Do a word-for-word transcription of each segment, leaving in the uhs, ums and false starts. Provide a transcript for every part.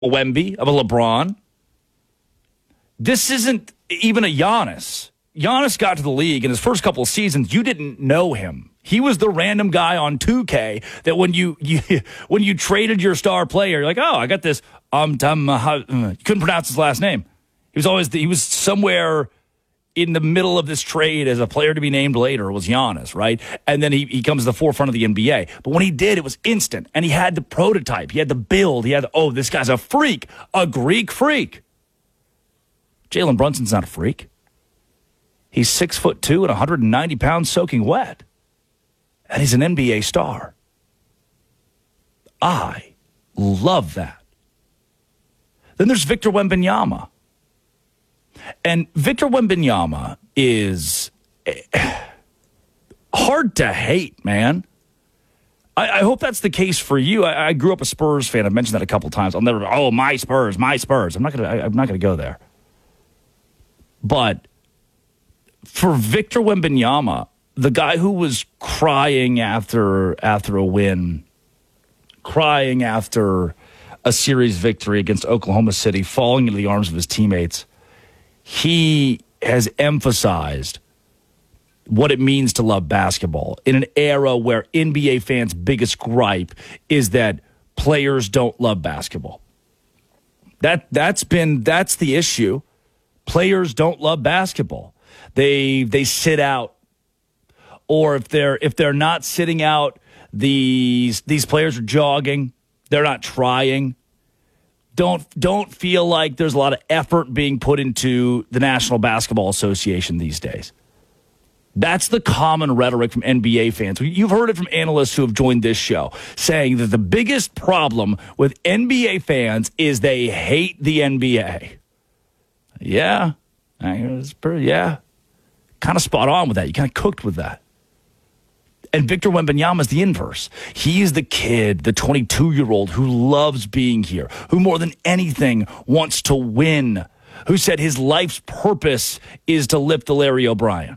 Wemby, of a LeBron. This isn't even a Giannis. Giannis got to the league in his first couple of seasons. You didn't know him. He was the random guy on two K that when you, you when you traded your star player, you're like, oh, I got this. Um, um, uh, you couldn't pronounce his last name. He was always the, he was somewhere in the middle of this trade as a player to be named later was Giannis, right? And then he, he comes to the forefront of the N B A. But when he did, it was instant. And he had the prototype. He had the build. He had, the, oh, this guy's a freak, a Greek freak. Jalen Brunson's not a freak. He's six foot two and one hundred ninety pounds soaking wet. And he's an N B A star. I love that. Then there's Victor Wembanyama. And Victor Wembanyama is hard to hate, man. I, I hope that's the case for you. I, I grew up a Spurs fan. I've mentioned that a couple times. I'll never, oh, my Spurs, my Spurs. I'm not gonna. I, I'm not gonna go there. But for Victor Wembanyama, the guy who was crying after after a win, crying after a series victory against Oklahoma City, falling into the arms of his teammates, he has emphasized what it means to love basketball in an era where N B A fans' biggest gripe is that players don't love basketball. That that's been that's the issue. Players don't love basketball. They they sit out, or if they're if they're not sitting out, these these players are jogging. They're not trying. Don't don't feel like there's a lot of effort being put into the National Basketball Association these days. That's the common rhetoric from N B A fans. You've heard it from analysts who have joined this show, saying that the biggest problem with N B A fans is they hate the N B A. Yeah, it's pretty, yeah, kind of spot on with that. You kind of cooked with that. And Victor Wembanyama is the inverse. He is the kid, the twenty-two-year-old who loves being here, who more than anything wants to win, who said his life's purpose is to lift the Larry O'Brien.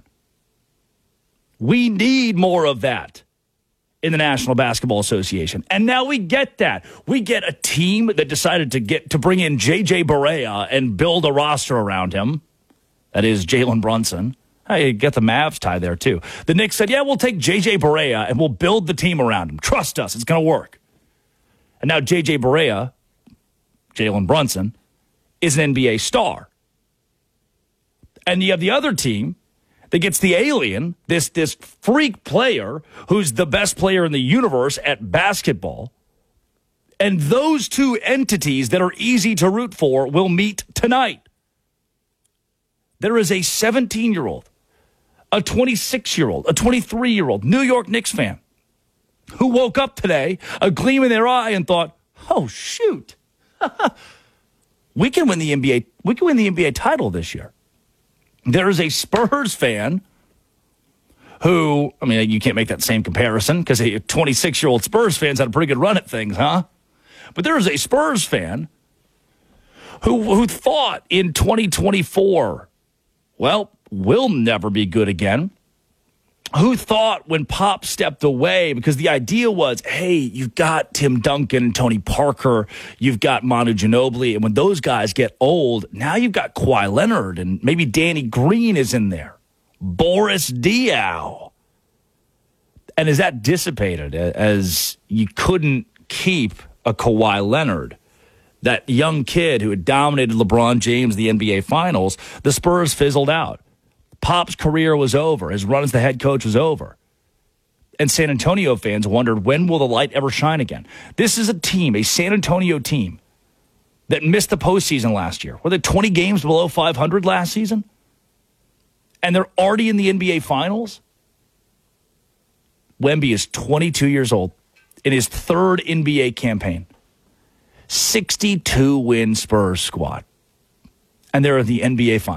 We need more of that in the National Basketball Association. And now we get that. We get a team that decided to get to bring in J J Barea and build a roster around him. That is Jalen Brunson. Hey, get the Mavs tie there, too. The Knicks said, yeah, we'll take J J Barea and we'll build the team around him. Trust us, it's going to work. And now J J Barea, Jalen Brunson, is an N B A star. And you have the other team that gets the alien, this, this freak player who's the best player in the universe at basketball. And those two entities that are easy to root for will meet tonight. There is a seventeen-year-old, a twenty-six-year-old, a twenty-three-year-old New York Knicks fan who woke up today, a gleam in their eye, and thought, oh, shoot, we can win the N B A, we can win the N B A title this year. There is a Spurs fan who, I mean, you can't make that same comparison because a twenty-six-year-old Spurs fan's had a pretty good run at things, huh? But there is a Spurs fan who who thought in twenty twenty-four, well, we'll never be good again. Who thought when Pop stepped away, because the idea was, hey, you've got Tim Duncan and Tony Parker, you've got Manu Ginobili, and when those guys get old, now you've got Kawhi Leonard, and maybe Danny Green is in there, Boris Diaw. And as that dissipated, as you couldn't keep a Kawhi Leonard, that young kid who had dominated LeBron James, the N B A Finals, the Spurs fizzled out. Pop's career was over. His run as the head coach was over. And San Antonio fans wondered, when will the light ever shine again? This is a team, a San Antonio team, that missed the postseason last year. Were they twenty games below five hundred last season? And they're already in the N B A Finals? Wemby is twenty-two years old in his third N B A campaign. sixty-two win Spurs squad. And they're in the N B A Finals.